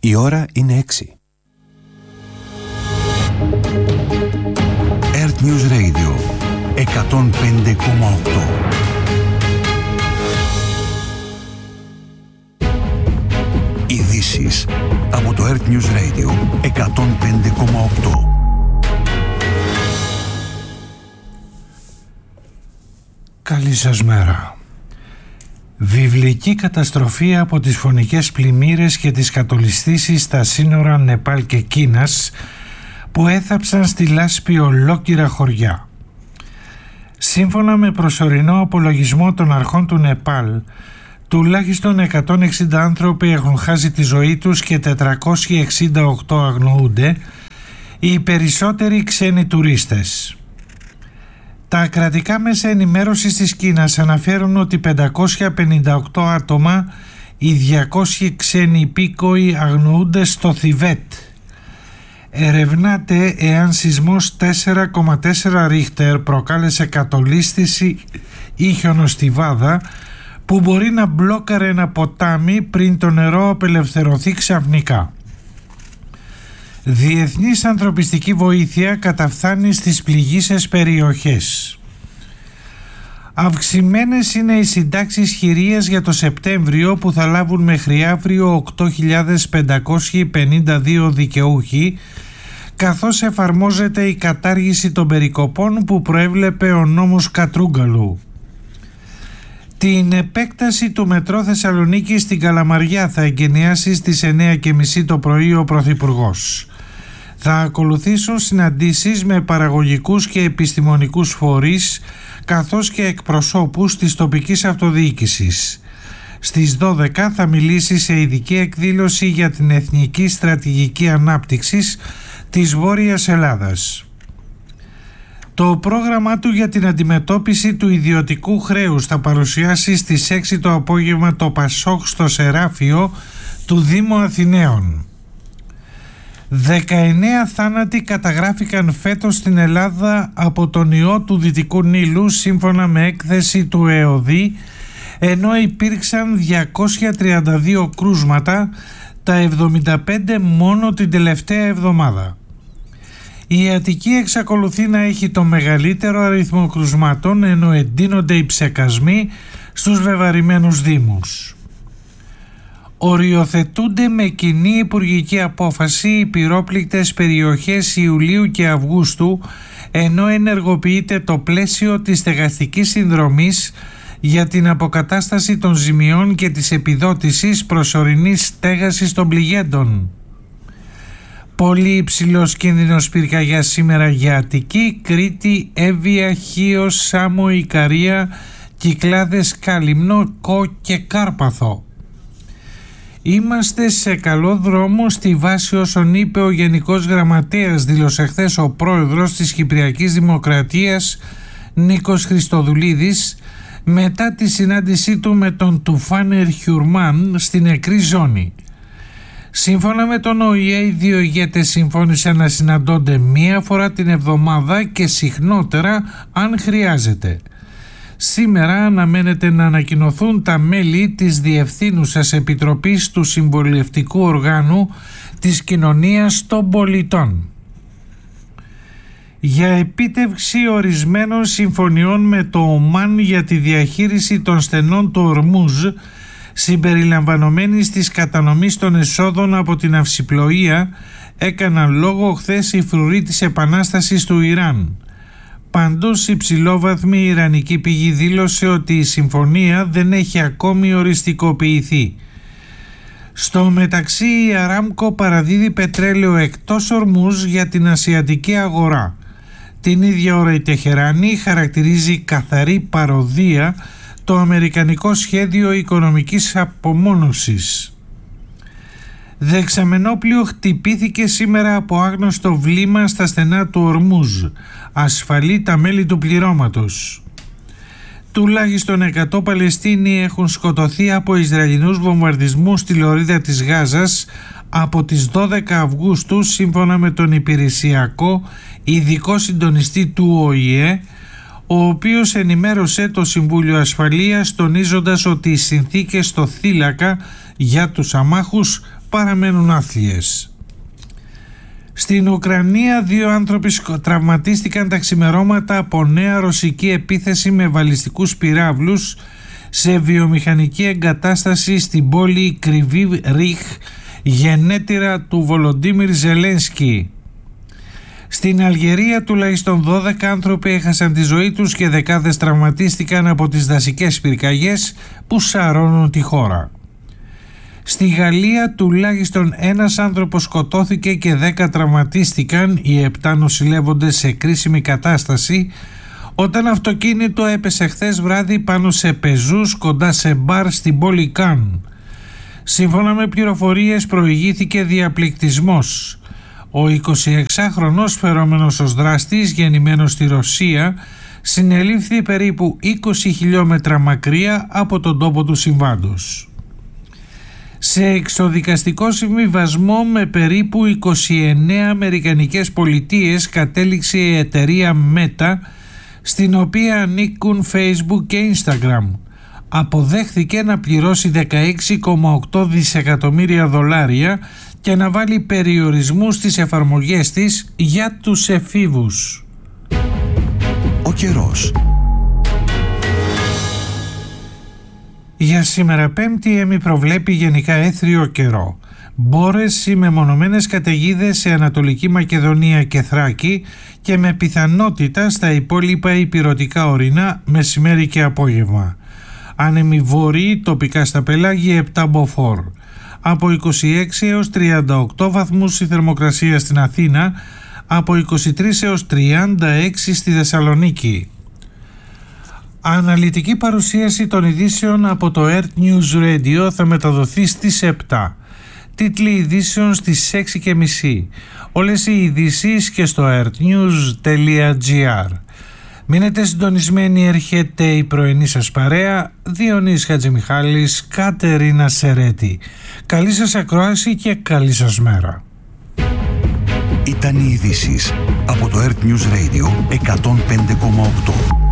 Η ώρα είναι 6. Earth News Radio 105,8. Ειδήσεις από το Earth News Radio 105,8. Καλή σας μέρα. Βιβλική καταστροφή από τις φωνικές πλημμύρες και τις κατολιστήσεις στα σύνορα Νεπάλ και Κίνας που έθαψαν στη λάσπη ολόκληρα χωριά. Σύμφωνα με προσωρινό απολογισμό των αρχών του Νεπάλ, τουλάχιστον 160 άνθρωποι έχουν χάσει τη ζωή τους και 468 αγνοούνται, οι περισσότεροι ξένοι τουρίστες. Τα κρατικά μέσα ενημέρωσης της Κίνας αναφέρουν ότι 558 άτομα, οι 200 ξένοι υπήκοοι, αγνοούνται στο Θιβέτ. Ερευνάται εάν σεισμός 4,4 ρίχτερ προκάλεσε κατολίσθηση ή χιονοστιβάδα που μπορεί να μπλόκαρε ένα ποτάμι πριν το νερό απελευθερωθεί ξαφνικά. Διεθνής ανθρωπιστική βοήθεια καταφθάνει στις πληγείσες περιοχές. Αυξημένες είναι οι συντάξεις χειρίας για το Σεπτέμβριο που θα λάβουν μέχρι αύριο 8.552 δικαιούχοι, καθώς εφαρμόζεται η κατάργηση των περικοπών που προέβλεπε ο νόμος Κατρούγκαλου. Την επέκταση του μετρό Θεσσαλονίκη στην Καλαμαριά θα εγκαινιάσει στις 9.30 το πρωί ο Πρωθυπουργός. Θα ακολουθήσουν συναντήσεις με παραγωγικούς και επιστημονικούς φορείς καθώς και εκπροσώπους της τοπικής αυτοδιοίκησης. Στις 12 θα μιλήσει σε ειδική εκδήλωση για την Εθνική Στρατηγική Ανάπτυξης της Βόρειας Ελλάδας. Το πρόγραμμά του για την αντιμετώπιση του ιδιωτικού χρέους θα παρουσιάσει στις 6 το απόγευμα το Πασόκ στο Σεράφιο του Δήμου Αθηναίων. 19 θάνατοι καταγράφηκαν φέτος στην Ελλάδα από τον ιό του Δυτικού Νείλου σύμφωνα με έκθεση του ΕΟΔΗ, ενώ υπήρξαν 232 κρούσματα, τα 75 μόνο την τελευταία εβδομάδα. Η Αττική εξακολουθεί να έχει το μεγαλύτερο αριθμό κρουσμάτων, ενώ εντείνονται οι ψεκασμοί στους βεβαρημένους δήμους. Οριοθετούνται με κοινή υπουργική απόφαση οι πυρόπληκτες περιοχές Ιουλίου και Αυγούστου, ενώ ενεργοποιείται το πλαίσιο της στεγαστικής συνδρομής για την αποκατάσταση των ζημιών και της επιδότησης προσωρινής στέγασης των πληγέντων. Πολύ υψηλός κίνδυνος πυρκαγιάς σήμερα για Αττική, Κρήτη, Εύβοια, Χίο, Σάμο, Ικαρία, Κυκλάδες, Καλυμνό, Κο και Κάρπαθο. Είμαστε σε καλό δρόμο στη βάση όσων είπε ο Γενικός Γραμματέας, δήλωσε χθες ο πρόεδρος της Κυπριακής Δημοκρατίας Νίκος Χριστοδουλίδης μετά τη συνάντησή του με τον Τουφάνερ Χιουρμάν στην νεκρή ζώνη. Σύμφωνα με τον ΟΗΕ, οι δύο ηγέτες συμφώνησαν να συναντώνται μία φορά την εβδομάδα και συχνότερα αν χρειάζεται. Σήμερα αναμένεται να ανακοινωθούν τα μέλη της Διευθύνουσας Επιτροπής του Συμβουλευτικού Οργάνου της Κοινωνίας των Πολιτών. Για επίτευξη ορισμένων συμφωνιών με το Ομάν για τη διαχείριση των στενών του Ορμούζ, συμπεριλαμβανομένης της κατανομής των εσόδων από την αυσιπλοεία, έκαναν λόγο χθες οι φρουροί της Επανάστασης του Ιράν. Πάντως, υψηλόβαθμη ιρανική πηγή δήλωσε ότι η συμφωνία δεν έχει ακόμη οριστικοποιηθεί. Στο μεταξύ, η Αράμκο παραδίδει πετρέλαιο εκτός Ορμούζ για την ασιατική αγορά. Την ίδια ώρα η Τεχεράνη χαρακτηρίζει καθαρή παροδία το αμερικανικό σχέδιο οικονομικής απομόνωσης. Δεξαμενόπλιο χτυπήθηκε σήμερα από άγνωστο βλήμα στα στενά του Ορμούζ. Ασφαλεί τα μέλη του πληρώματος. Τουλάχιστον 100 Παλαιστίνοι έχουν σκοτωθεί από Ισραηλινούς βομβαρδισμούς στη λωρίδα της Γάζας από τις 12 Αυγούστου, σύμφωνα με τον υπηρεσιακό ειδικό συντονιστή του ΟΗΕ, ο οποίος ενημέρωσε το Συμβούλιο Ασφαλείας τονίζοντας ότι οι συνθήκες στο θύλακα για τους αμάχους παραμένουν άθλιες. Στην Ουκρανία 2 άνθρωποι τραυματίστηκαν τα ξημερώματα από νέα ρωσική επίθεση με βαλιστικούς πυράβλους σε βιομηχανική εγκατάσταση στην πόλη Κρυβί Ρίχ, γενέτειρα του Βολοντίμιρ Ζελένσκι. Στην Αλγερία τουλάχιστον 12 άνθρωποι έχασαν τη ζωή τους και δεκάδες τραυματίστηκαν από τις δασικές πυρκαγιές που σαρώνουν τη χώρα. Στη Γαλλία τουλάχιστον ένας άνθρωπος σκοτώθηκε και 10 τραυματίστηκαν, οι 7 νοσηλεύονται σε κρίσιμη κατάσταση, όταν αυτοκίνητο έπεσε χθες βράδυ πάνω σε πεζούς κοντά σε μπαρ στην πόλη Καν. Σύμφωνα με πληροφορίες προηγήθηκε διαπληκτισμός. Ο 26χρονος φερόμενος ως δράστης, γεννημένος στη Ρωσία, συνελήφθη περίπου 20 χιλιόμετρα μακριά από τον τόπο του συμβάντος. Σε εξοδικαστικό συμβιβασμό με περίπου 29 αμερικανικές πολιτείες κατέληξε η εταιρεία Meta, στην οποία ανήκουν Facebook και Instagram. Αποδέχθηκε να πληρώσει 16,8 δισεκατομμύρια δολάρια και να βάλει περιορισμούς στις εφαρμογές της για τους εφήβους. Ο καιρός. Για σήμερα Πέμπτη η προβλέπει γενικά έθριο καιρό. Μπόρες ή μεμονωμένες καταιγίδες σε Ανατολική Μακεδονία και Θράκη και με πιθανότητα στα υπόλοιπα ηπειρωτικά ορεινά μεσημέρι και απόγευμα. Άνεμοι βορείοι τοπικά στα πελάγια 7 μποφόρ. Από 26 έως 38 βαθμούς η θερμοκρασία στην Αθήνα, από 23 έως 36 στη Θεσσαλονίκη. Αναλυτική παρουσίαση των ειδήσεων από το Earth News Radio θα μεταδοθεί στις 7. Τίτλοι ειδήσεων στις 6:30. Όλες οι ειδήσεις και στο earthnews.gr. Μείνετε συντονισμένοι, έρχεται η πρωινή σας παρέα. Διονύσης Χατζημιχάλης, Κατερίνα Σερέτη. Καλή σας ακρόαση και καλή σας μέρα. Ήταν οι ειδήσεις από το Earth News Radio 105,8.